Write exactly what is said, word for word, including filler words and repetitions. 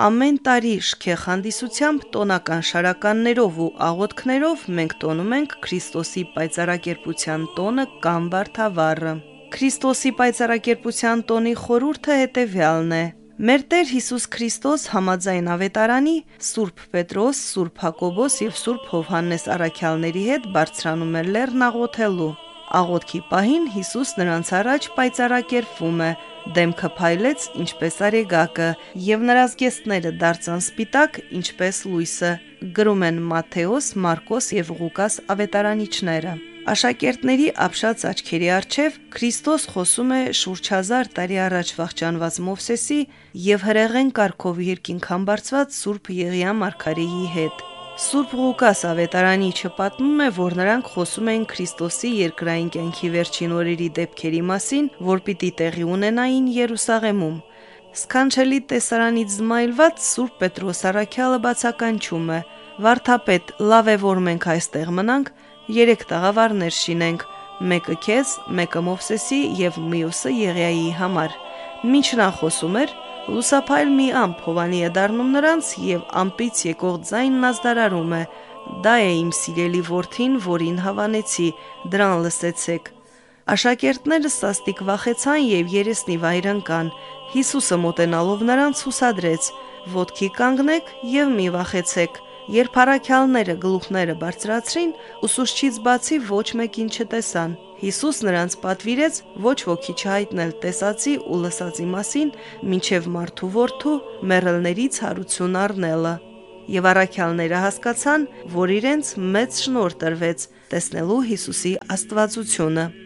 Ամեն տարի շքեղ տոնական շարականներով ու աղոթքներով մենք տոնում ենք Քրիստոսի պայծառակերպության տոնը կամ Վարդավառը։ Քրիստոսի պայծառակերպության տոնի խորհուրդը հետևյալն է. Մեր Տեր Հիսուս Քրիստոս համաձայն ավետարանի Սուրբ Պետրոս, Սուրբ Հակոբոս և Սուրբ Հովհաննես առաքյալների հետ բարձրանում է լեռն աղոթելու։ Աղոթքի պահին Հիսուս նրանց առաջ պայծառակերպվում է, դեմքը փայլեց ինչպես արեգակը, և նրա զգեստները դարձան սպիտակ ինչպես լույսը, գրում են Մատթեոս, Մարկոս և Ղուկաս ավետարանիչները։ Աշակերտների ապշած աչքերի առջև Քրիստոս խոսում է շուրջ հազար տարի առաջ վախճանված Մովսեսի և հրեղեն կարգով երկինք համբարձված Սուրբ Եղիա մարգարեի հետ։ Սուրբ Ղուկաս ավետարանիչը պատմում է, որ նրանք խոսում էին Քրիստոսի երկրային կյանքի վերջին օրերի դեպքերի մասին, որ պիտի տեղի ունենային Երուսաղեմում։ Սքանչելի տեսարանից զմայլված Սուրբ Պետրոս առաքյալը բացականչում է. «Վարդապետ, լավ է, որ մենք այստեղ մնանք, երեք տաղավարներ շինենք, մեկը քեզ, մեկը Մովսեսի և մյուսը Եղիայի համար»։ Մինչ նա խոսում էր, լուսափայլ մի ամպ Հովանի է դառնում նրանց և ամպից եկող ձայնն ազդարարում է. «Դա է իմ սիրելի որդին, որին հավանեցի, դրան լսեցեք»։ Աշակերտները սաստիկ վախեցան և երեսնիվայր ընկան։ Հիսուսը մոտենալով նրանց հուսադրեց. «Ոտքի կանգնեք և մի վախեցեք»։ Երբ առաքյալները գլուխները բարձրացրին, ուսուցչից բացի ոչ մեկին չտեսան։ Հիսուս նրանց պատվիրեց ոչ ոքի չհայտնել տեսածի ու լսածի մասին, մինչև մարդու որդու մեռելներից հարություն առնելը։ Եվ առաքյալները հասկացան, որ իրենց մեծ շնորհ տրվեց տեսնելու Հիսուսի աստվածությունը։